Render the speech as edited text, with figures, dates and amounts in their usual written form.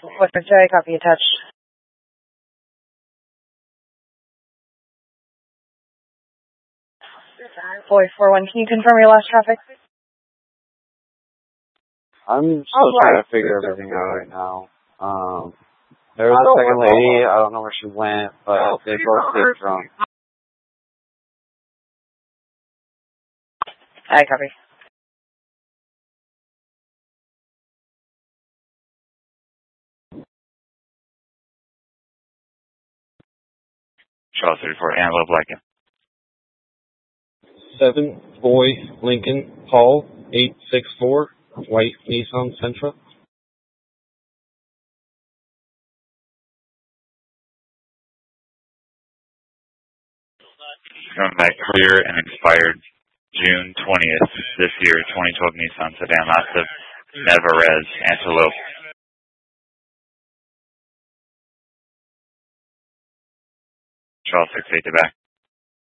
Western J, copy attached. 441, can you confirm your last traffic? I'm still trying to figure everything out right now. There was a second lady, I don't know where she went, but they both get drunk. I copy. Charles 34, Antelope Lincoln. 7 Boy Lincoln Paul 864 White Nissan Sentra. Coming back clear and expired June 20th this year, 2012 Nissan sedan, lots of Nevarez Antelope. Charles 68 to back.